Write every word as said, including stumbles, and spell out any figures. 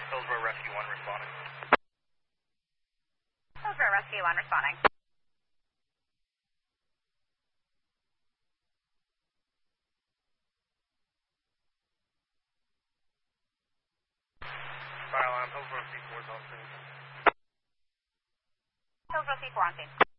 Hillsborough Rescue one responding. Hillsborough Rescue one responding. Fire alarm, Hillsborough C four is on scene. Hillsborough C four on scene.